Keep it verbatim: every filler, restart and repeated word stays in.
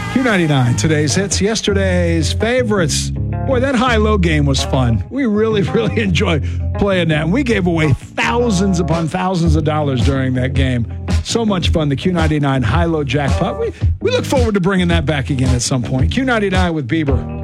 Q ninety-nine, today's hits, yesterday's favorites. Boy, that high-low game was fun. We really, really enjoyed playing that. And we gave away thousands upon thousands of dollars during that game. So much fun, the Q ninety-nine high-low jackpot. We, we look forward to bringing that back again at some point. Q ninety-nine with Bieber.